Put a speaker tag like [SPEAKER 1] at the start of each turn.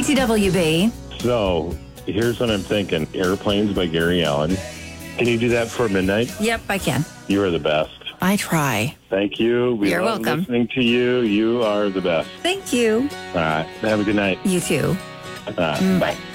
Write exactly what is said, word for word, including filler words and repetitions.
[SPEAKER 1] C W B.
[SPEAKER 2] So, here's what I'm thinking. Airplanes by Gary Allan. Can you do that for midnight?
[SPEAKER 1] Yep, I can.
[SPEAKER 2] You are the best.
[SPEAKER 1] I try.
[SPEAKER 2] Thank you. We
[SPEAKER 1] You're
[SPEAKER 2] love
[SPEAKER 1] welcome.
[SPEAKER 2] listening to you. You are the best.
[SPEAKER 1] Thank you.
[SPEAKER 2] All right. Have a good night.
[SPEAKER 1] You too.
[SPEAKER 2] All right.
[SPEAKER 1] Mm.
[SPEAKER 2] Bye.